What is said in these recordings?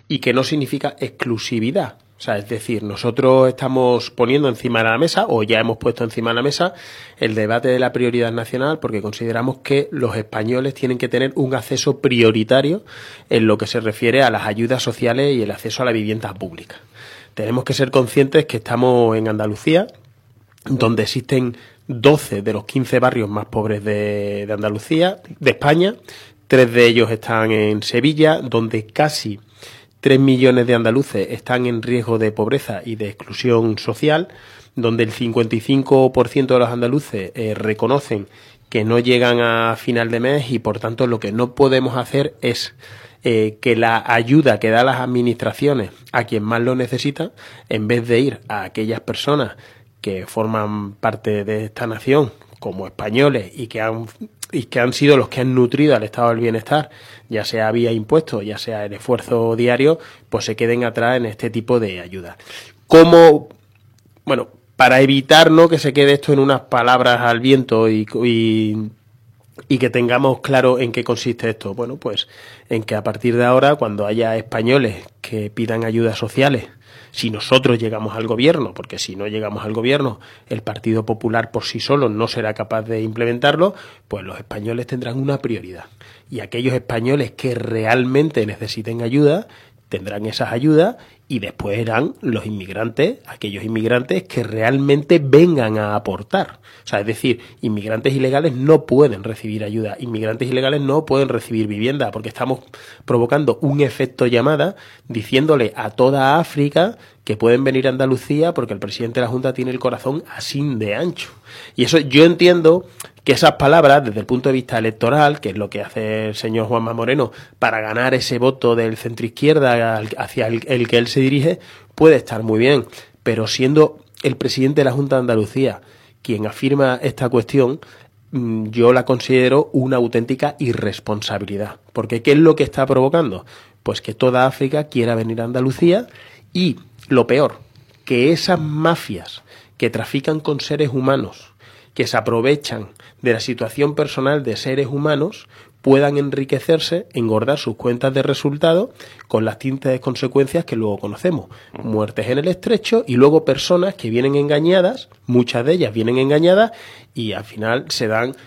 y que no significa exclusividad. O sea, es decir, nosotros estamos poniendo encima de la mesa, o ya hemos puesto encima de la mesa, el debate de la prioridad nacional, porque consideramos que los españoles tienen que tener un acceso prioritario en lo que se refiere a las ayudas sociales y el acceso a la vivienda pública. Tenemos que ser conscientes que estamos en Andalucía, donde existen 12 de los 15 barrios más pobres de Andalucía, de España. 3 de ellos están en Sevilla, donde casi 3 millones de andaluces están en riesgo de pobreza y de exclusión social, donde el 55% de los andaluces reconocen que no llegan a final de mes y, por tanto, lo que no podemos hacer es que la ayuda que dan las administraciones a quien más lo necesita, en vez de ir a aquellas personas que forman parte de esta nación como españoles y que han sido los que han nutrido al estado del bienestar, ya sea vía impuestos, ya sea el esfuerzo diario, pues se queden atrás en este tipo de ayuda. ¿Cómo? Bueno, para evitar, ¿no?, que se quede esto en unas palabras al viento y que tengamos claro en qué consiste esto. Bueno, pues en que a partir de ahora, cuando haya españoles que pidan ayudas sociales, si nosotros llegamos al gobierno, porque si no llegamos al gobierno, el Partido Popular por sí solo no será capaz de implementarlo, pues los españoles tendrán una prioridad. Y aquellos españoles que realmente necesiten ayuda, tendrán esas ayudas, y después eran los inmigrantes, aquellos inmigrantes que realmente vengan a aportar. O sea, es decir, inmigrantes ilegales no pueden recibir ayuda, inmigrantes ilegales no pueden recibir vivienda, porque estamos provocando un efecto llamada diciéndole a toda África que pueden venir a Andalucía porque el presidente de la Junta tiene el corazón así de ancho. Y eso yo entiendo que esas palabras, desde el punto de vista electoral, que es lo que hace el señor Juanma Moreno para ganar ese voto del centroizquierda hacia el que él se dirige, puede estar muy bien, pero siendo el presidente de la Junta de Andalucía quien afirma esta cuestión, yo la considero una auténtica irresponsabilidad. Porque ¿qué es lo que está provocando? Pues que toda África quiera venir a Andalucía y, lo peor, que esas mafias que trafican con seres humanos, que se aprovechan de la situación personal de seres humanos, puedan enriquecerse, engordar sus cuentas de resultados con las tintas consecuencias que luego conocemos. Muertes en el estrecho y luego personas que vienen engañadas, muchas de ellas vienen engañadas y al final se dan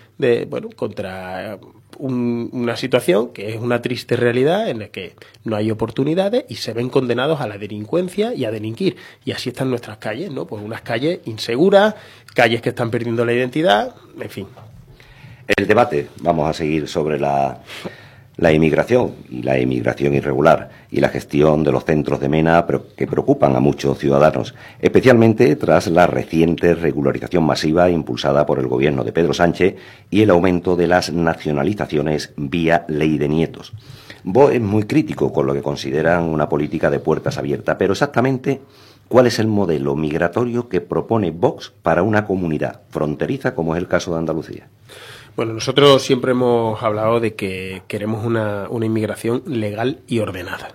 contra una situación que es una triste realidad en la que no hay oportunidades y se ven condenados a la delincuencia y a delinquir. Y así están nuestras calles, ¿no? Pues unas calles inseguras, calles que están perdiendo la identidad, en fin. El debate, vamos a seguir sobre la inmigración y la inmigración irregular y la gestión de los centros de MENA que preocupan a muchos ciudadanos, especialmente tras la reciente regularización masiva impulsada por el gobierno de Pedro Sánchez y el aumento de las nacionalizaciones vía ley de nietos. Vox es muy crítico con lo que consideran una política de puertas abiertas, pero exactamente ¿cuál es el modelo migratorio que propone Vox para una comunidad fronteriza como es el caso de Andalucía? Bueno, nosotros siempre hemos hablado de que queremos una inmigración legal y ordenada.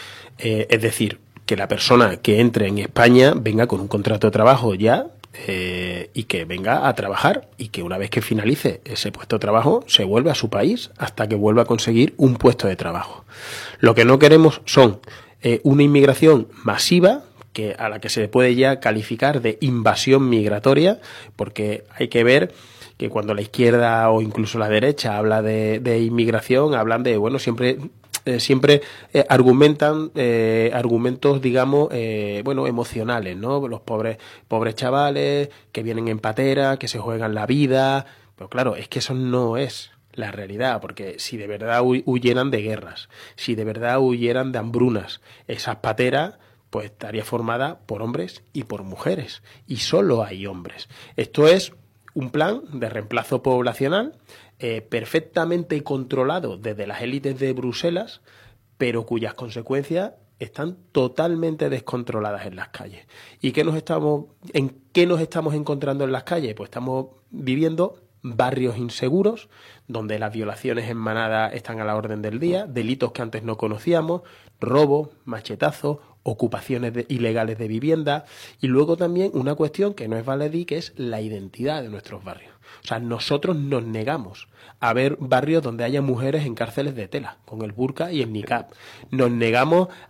Es decir, que la persona que entre en España venga con un contrato de trabajo ya y que venga a trabajar y que una vez que finalice ese puesto de trabajo se vuelva a su país hasta que vuelva a conseguir un puesto de trabajo. Lo que no queremos son una inmigración masiva a la que se le puede ya calificar de invasión migratoria, porque hay que ver que cuando la izquierda o incluso la derecha habla de inmigración, hablan de, siempre argumentan argumentos, digamos, emocionales, ¿no? Los pobres chavales que vienen en patera, que se juegan la vida. Pero claro, es que eso no es la realidad, porque si de verdad huyeran de guerras, si de verdad huyeran de hambrunas, esas pateras pues estaría formada por hombres y por mujeres, y solo hay hombres. Esto es un plan de reemplazo poblacional perfectamente controlado desde las élites de Bruselas, pero cuyas consecuencias están totalmente descontroladas en las calles. ¿Y en qué nos estamos encontrando en las calles? Pues estamos viviendo barrios inseguros, donde las violaciones en manada están a la orden del día, delitos que antes no conocíamos, robos, machetazos, ocupaciones ilegales de vivienda, y luego también una cuestión que no es baladí, que es la identidad de nuestros barrios. O sea, nosotros nos negamos a ver barrios donde haya mujeres en cárceles de tela, con el burka y el niqab. Nos negamos